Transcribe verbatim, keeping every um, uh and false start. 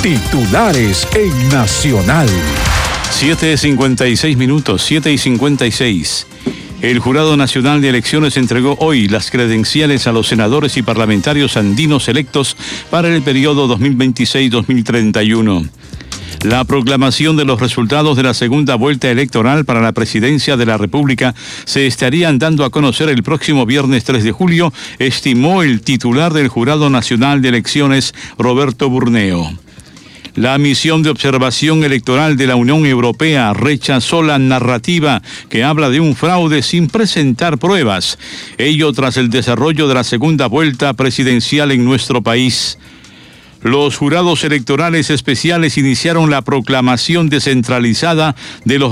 Titulares en Nacional. siete y cincuenta y seis minutos, siete y cincuenta y seis. El Jurado Nacional de Elecciones entregó hoy las credenciales a los senadores y parlamentarios andinos electos para el periodo dos mil veintiséis a dos mil treinta y uno. La proclamación de los resultados de la segunda vuelta electoral para la presidencia de la República se estarían dando a conocer el próximo viernes tres de julio, estimó el titular del Jurado Nacional de Elecciones, Roberto Burneo. La misión de observación electoral de la Unión Europea rechazó la narrativa que habla de un fraude sin presentar pruebas, ello tras el desarrollo de la segunda vuelta presidencial en nuestro país. Los jurados electorales especiales iniciaron la proclamación descentralizada de los